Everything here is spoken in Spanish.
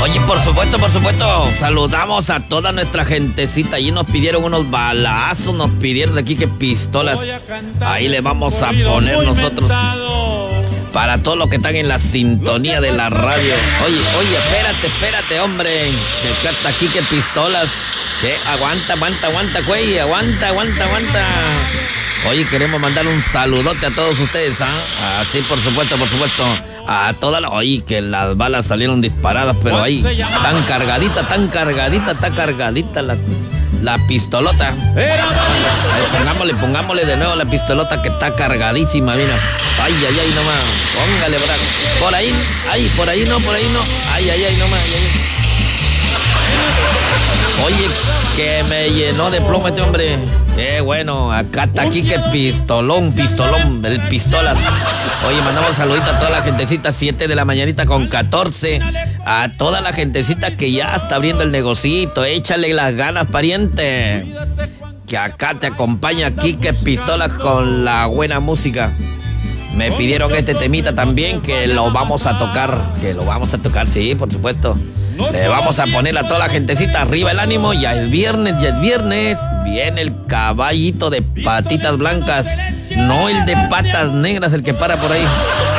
Oye, por supuesto, saludamos a toda nuestra gentecita. Allí nos pidieron unos balazos, nos pidieron de aquí que pistolas. Ahí le vamos a poner nosotros. Para todos los que están en la sintonía de la radio. Oye, espérate, hombre. Que canta aquí que pistolas. Que aguanta, güey. Aguanta. Oye, queremos mandar un saludote a todos ustedes, ¿ah? Así, por supuesto. A todas las... Oye, que las balas salieron disparadas, pero ahí tan cargadita, está cargadita la pistolota. Pongámosle de nuevo la pistolota que está cargadísima, mira. Ay, nomás. Póngale, por ahí, por ahí no. Ay, nomás. Oye, que me llenó de plomo este hombre. Qué bueno, acá está aquí que pistolón, el pistolas. Oye, mandamos saludita a toda la gentecita, 7 de la mañanita con 14. A toda la gentecita que ya está abriendo el negocito. Échale las ganas, pariente. Que acá te acompaña aquí que pistolas con la buena música. Me pidieron este temita también que lo vamos a tocar. Sí, por supuesto. Le vamos a poner a toda la gentecita arriba el ánimo. Ya es viernes. Viene el caballito de patitas blancas. No el de patas negras, el que para por ahí.